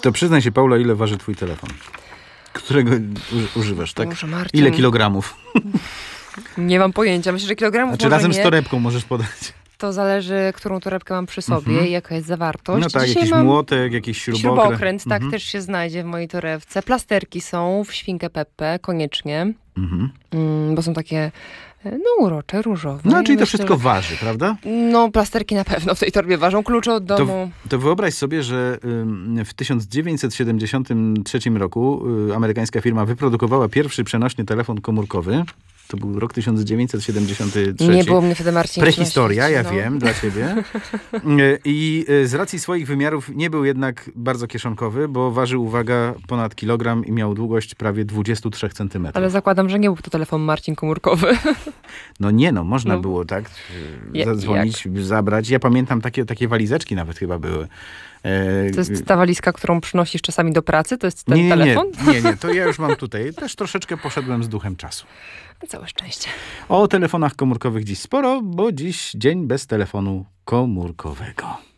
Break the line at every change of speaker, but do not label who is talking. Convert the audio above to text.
To przyznaj się, Paula, ile waży twój telefon? Którego używasz, tak?
Boże, Marcin.
Ile kilogramów?
Nie mam pojęcia. Myślę, że kilogramów
Znaczy
może
razem
nie.
z torebką możesz podać.
To zależy, którą torebkę mam przy sobie i jaka jest zawartość.
No tak,
Dzisiaj
jakiś
mam
młotek, jakiś
śrubokręt, tak, też się znajdzie w mojej torebce. Plasterki są w świnkę Peppę, koniecznie. Bo są takie, urocze, różowe.
No, czyli to
myślę,
wszystko waży, prawda?
No, plasterki na pewno w tej torbie ważą. Klucze od domu.
To wyobraź sobie, że w 1973 roku amerykańska firma wyprodukowała pierwszy przenośny telefon komórkowy. To był rok 1973.
Nie było mnie wtedy, Marcin.
Prehistoria, ja
no.
wiem, dla ciebie. I z racji swoich wymiarów nie był jednak bardzo kieszonkowy, bo ważył, uwaga, ponad kilogram i miał długość prawie 23 centymetrów.
Ale zakładam, że nie był to telefon Marcin komórkowy.
No nie, można było tak zadzwonić, zabrać. Ja pamiętam takie walizeczki nawet chyba były.
To jest ta walizka, którą przynosisz czasami do pracy? To jest ten telefon?
Nie, to ja już mam tutaj. Też troszeczkę poszedłem z duchem czasu.
Całe szczęście.
O telefonach komórkowych dziś sporo, bo dziś dzień bez telefonu komórkowego.